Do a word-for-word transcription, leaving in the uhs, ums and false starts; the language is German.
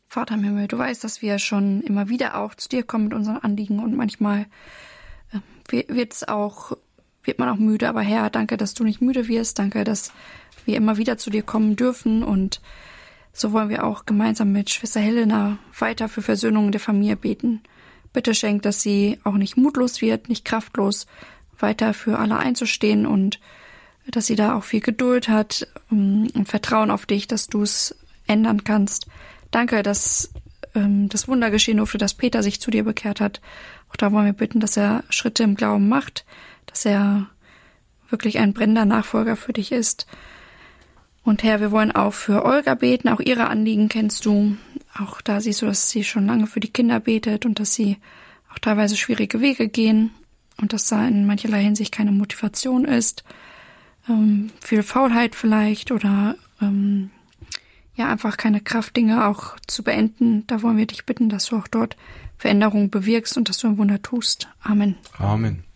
Vater im Himmel, du weißt, dass wir schon immer wieder auch zu dir kommen mit unseren Anliegen und manchmal äh, wird's auch, wird man auch müde. Aber Herr, danke, dass du nicht müde wirst. Danke, dass wir immer wieder zu dir kommen dürfen. Und so wollen wir auch gemeinsam mit Schwester Helena weiter für Versöhnung der Familie beten. Bitte schenk, dass sie auch nicht mutlos wird, nicht kraftlos, weiter für alle einzustehen und dass sie da auch viel Geduld hat und Vertrauen auf dich, dass du es ändern kannst. Danke, dass ähm, das Wunder geschehen durfte, dass Peter sich zu dir bekehrt hat. Auch da wollen wir bitten, dass er Schritte im Glauben macht, dass er wirklich ein brennender Nachfolger für dich ist. Und Herr, wir wollen auch für Olga beten, auch ihre Anliegen kennst du. Auch da siehst du, dass sie schon lange für die Kinder betet und dass sie auch teilweise schwierige Wege gehen und dass da in mancherlei Hinsicht keine Motivation ist. Ähm, viel Faulheit vielleicht oder ähm, ja einfach keine Kraft, Dinge auch zu beenden. Da wollen wir dich bitten, dass du auch dort Veränderungen bewirkst und dass du ein Wunder tust. Amen. Amen.